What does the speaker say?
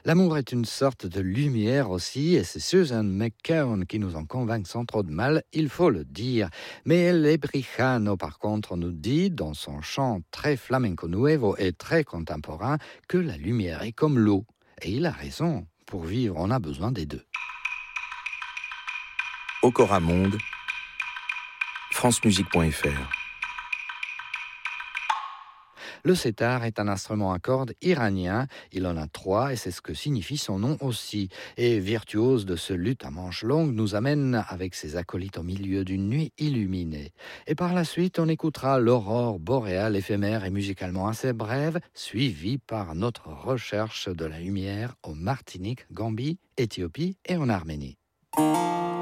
L'amour est une sorte de lumière aussi, et c'est Susan McKeown qui nous en convainc sans trop de mal, il faut le dire. Mais Lebrijano, par contre, nous dit, dans son chant très flamenco nuevo et très contemporain, que la lumière est comme l'eau. Et il a raison, pour vivre, on a besoin des deux. Okora Monde, francemusique.fr. Le setar est un instrument à cordes iranien, il en a 3 et c'est ce que signifie son nom aussi. Et virtuose de ce luth à manches longues nous amène avec ses acolytes au milieu d'une nuit illuminée. Et par la suite, on écoutera l'aurore boréale éphémère et musicalement assez brève, suivie par notre recherche de la lumière au Martinique, Gambie, Éthiopie et en Arménie.